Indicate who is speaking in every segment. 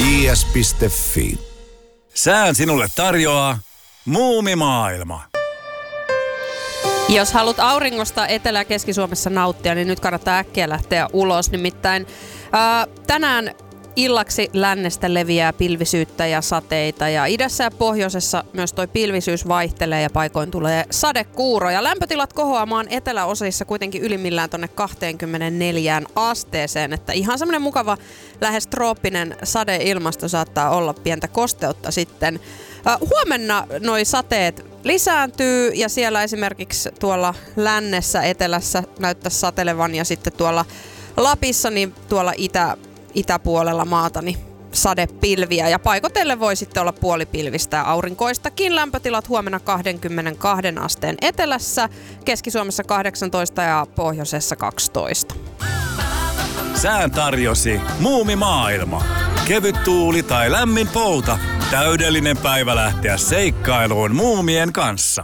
Speaker 1: ps.fi. Sään sinulle tarjoaa Muumimaailma.
Speaker 2: Jos haluat auringosta Etelä- ja Keski-Suomessa nauttia, niin nyt kannattaa äkkiä lähteä ulos. Nimittäin tänään illaksi lännestä leviää pilvisyyttä ja sateita ja idässä ja pohjoisessa myös toi pilvisyys vaihtelee ja paikoin tulee sadekuuroja. Lämpötilat kohoamaan eteläosissa kuitenkin ylimmillään tonne 24 asteeseen, että ihan semmoinen mukava lähes trooppinen sadeilmasto saattaa olla, pientä kosteutta sitten. Huomenna noi sateet lisääntyy ja siellä esimerkiksi tuolla lännessä, etelässä näyttäisi satelevan ja sitten tuolla Lapissa, niin tuolla itäpuolella maata niin sadepilviä ja paikotelle voi sitten olla puolipilvistä ja aurinkoistakin. Lämpötilat huomenna 22 asteen etelässä, Keski-Suomessa 18 ja pohjoisessa 12.
Speaker 1: Sään tarjosi Muumimaailma. Kevyt tuuli tai lämmin pouta. Täydellinen päivä lähteä seikkailuun muumien kanssa.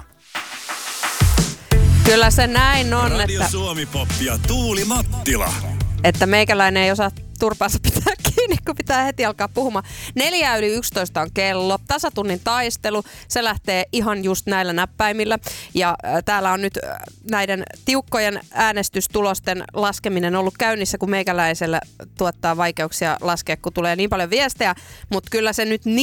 Speaker 2: Kyllä se näin on,
Speaker 1: Radio Suomi Pop ja Tuuli Mattila.
Speaker 2: Että meikäläinen ei osaa turpaansa pitää kiinni, kun pitää heti alkaa puhumaan. 4:11 on kello, tasatunnin taistelu, se lähtee ihan just näillä näppäimillä. Ja täällä on nyt näiden tiukkojen äänestystulosten laskeminen ollut käynnissä, kun meikäläisellä tuottaa vaikeuksia laskea, kun tulee niin paljon viestejä. Mutta kyllä se nyt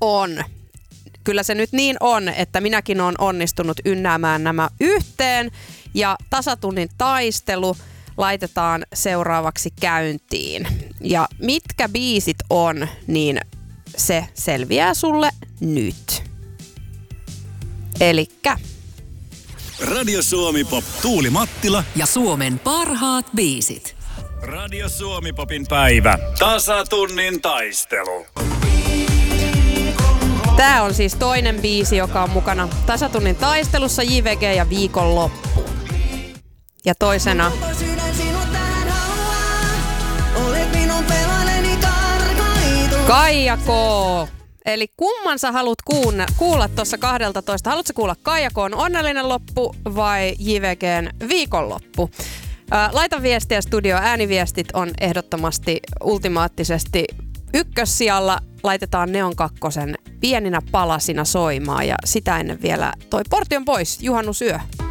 Speaker 2: niin on, että minäkin olen onnistunut ynnäämään nämä yhteen. Ja tasatunnin taistelu laitetaan seuraavaksi käyntiin. Ja mitkä biisit on, niin se selviää sulle nyt. Elikkä
Speaker 1: Radio Suomi Pop, Tuuli Mattila
Speaker 3: ja Suomen parhaat biisit.
Speaker 1: Radio Suomi Popin päivä. Tasatunnin taistelu.
Speaker 2: tää on siis toinen biisi, joka on mukana tasatunnin taistelussa, JVG ja Viikonloppu. Ja toisena Kaija K. Eli kumman sä haluat kuulla tuossa 12? Haluatko kuulla Kaija K:n Onnellinen loppu vai JVG:n Viikonloppu? Laita viestiä studio. Ääniviestit on ehdottomasti ultimaattisesti ykkössijalla. Laitetaan Neon Kakkosen Pieninä palasina soimaan ja sitä ennen vielä toi Portion Boys, Juhannusyö.